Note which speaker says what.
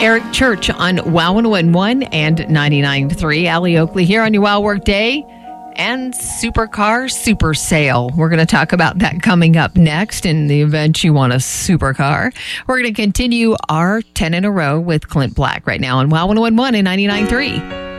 Speaker 1: Eric Church on Wow 101 and 99.3. Allie Oakley here on your Wow Work Day and Supercar Super Sale. We're going to talk about that coming up next in the event you want a supercar. We're going to continue our 10 in a row with Clint Black right now on Wow 101 and 99.3.